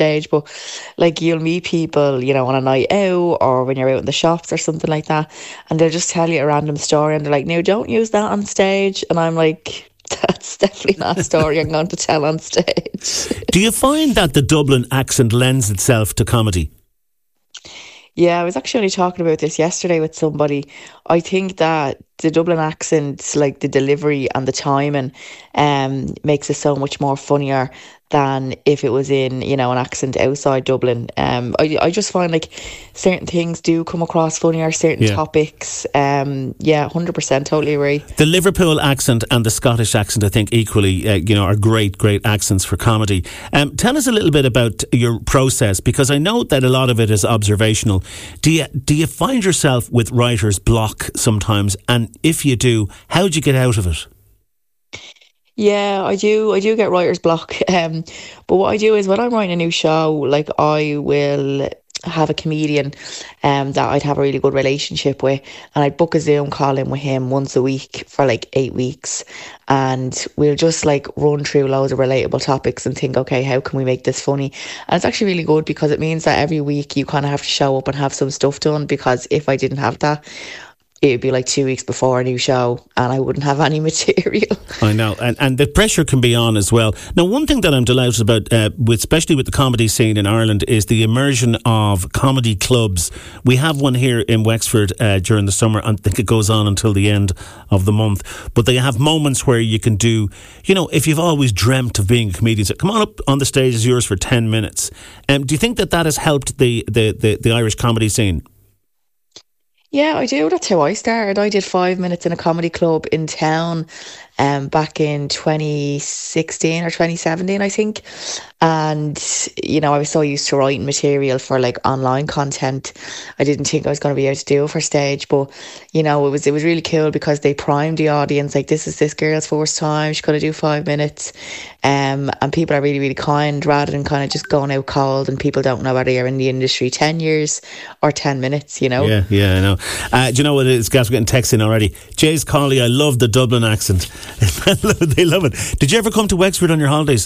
stage, but like you'll meet people, you know, on a night out or when you're out in the shops or something like that, and they'll just tell you a random story and they're like, no, don't use that on stage. And I'm like, that's definitely not a story I'm going to tell on stage. Do you find that the Dublin accent lends itself to comedy? Yeah, I was actually only talking about this yesterday with somebody. I think that the Dublin accent, like the delivery and the timing, makes it so much more funnier than if it was in, you know, an accent outside Dublin. I just find like certain things do come across funnier, certain topics. Yeah, 100%, totally agree. The Liverpool accent and the Scottish accent, I think, equally, are great accents for comedy. Tell us a little bit about your process, because I know that a lot of it is observational. Do you find yourself with writer's block sometimes? And if you do, how do you get out of it? Yeah, I do get writer's block. But what I do is when I'm writing a new show, like I will have a comedian that I'd have a really good relationship with, and I'd book a Zoom call in with him once a week for like 8 weeks, and we'll just like run through loads of relatable topics and think, okay, how can we make this funny? And it's actually really good because it means that every week you kind of have to show up and have some stuff done, because if I didn't have that, it would be like 2 weeks before a new show and I wouldn't have any material. I know, and the pressure can be on as well. Now, one thing that I'm delighted about, especially with the comedy scene in Ireland, is the immersion of comedy clubs. We have one here in Wexford during the summer, and I think it goes on until the end of the month. But they have moments where you can do, you know, if you've always dreamt of being a comedian, so come on up on the stage, is yours for 10 minutes. Do you think that has helped the Irish comedy scene? Yeah, I do. That's how I started. I did 5 minutes in a comedy club in town back in 2016 or 2017, I think. And, you know, I was so used to writing material for like online content. I didn't think I was going to be able to do it for stage. But, you know, it was really cool because they primed the audience. Like, this is this girl's first time. She's going to do 5 minutes. And people are really, really kind, rather than kind of just going out cold and people don't know whether you're in the industry 10 years or 10 minutes, you know? Yeah, I know. Do you know what it is, guys? We're getting texts in already. Jay's Colley, I love the Dublin accent. They love it. Did you ever come to Wexford on your holidays?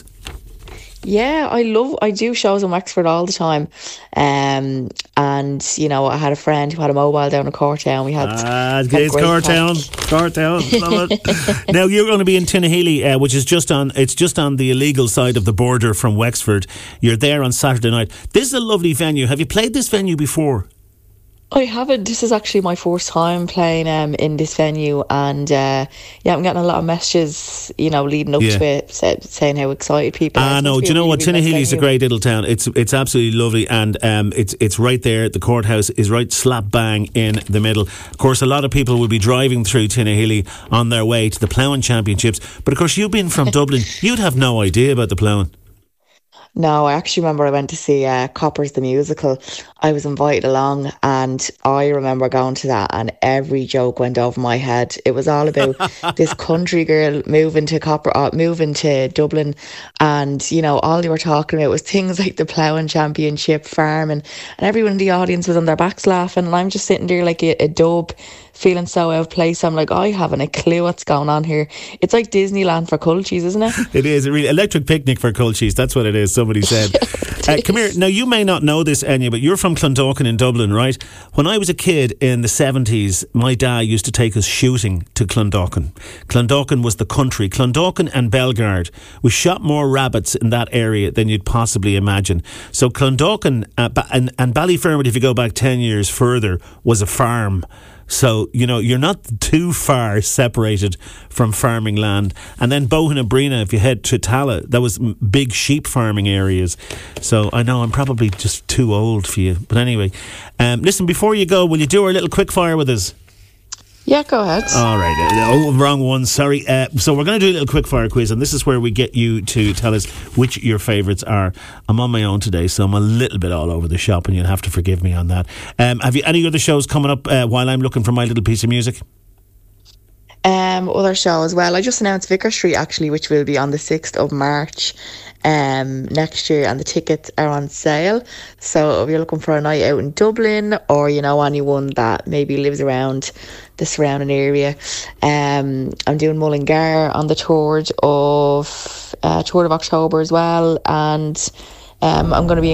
Yeah, I do shows in Wexford all the time. And, you know, I had a friend who had a mobile down in Courtown. We had it's Courtown, love it. Now, you're going to be in Tinnahealy, which is just on the illegal side of the border from Wexford. You're there on Saturday night. This is a lovely venue. Have you played this venue before? I haven't. This is actually my first time playing in this venue, and I'm getting a lot of messages, you know, leading up to it, saying how excited people are. No, do you know what? Tinnahealy is a great little town. It's absolutely lovely, and it's right there. The courthouse is right slap bang in the middle. Of course, a lot of people will be driving through Tinnahealy on their way to the Ploughing Championships, but of course, you've been from Dublin. You'd have no idea about the ploughing. No, I actually remember I went to see Coppers the musical. I was invited along, and I remember going to that, and every joke went over my head. It was all about this country girl moving to Dublin, and you know, all they were talking about was things like the Ploughing Championship, farming, and everyone in the audience was on their backs laughing, and I'm just sitting there like a dub, feeling so out of place. I'm like, I haven't a clue what's going on here. It's like Disneyland for cultures, isn't it? It is. A really electric picnic for cultures. That's what it is. Somebody said. Come here. Now, you may not know this, Enya, but you're from Clondalkin in Dublin, right? When I was a kid in the 70s, my dad used to take us shooting to Clondalkin. Clondalkin was the country. Clondalkin and Bellegarde. We shot more rabbits in that area than you'd possibly imagine. So Clondalkin and Ballyfermot, if you go back 10 years further, was a farm. So, you know, you're not too far separated from farming land. And then Bohan and Brina, if you head to Tala, that was big sheep farming areas. So I know I'm probably just too old for you. But anyway, listen, before you go, will you do our little quick fire with us? Yeah, go ahead. All right. Oh, wrong one. Sorry. So we're going to do a little quick fire quiz, and this is where we get you to tell us which your favourites are. I'm on my own today, so I'm a little bit all over the shop, and you'll have to forgive me on that. Have you any other shows coming up while I'm looking for my little piece of music? Other shows. Well, I just announced Vicar Street actually, which will be on the 6th of March next year, and the tickets are on sale. So if you're looking for a night out in Dublin, or you know, anyone that maybe lives around the surrounding area, I'm doing Mullingar on the 3rd of October as well, and I'm going to be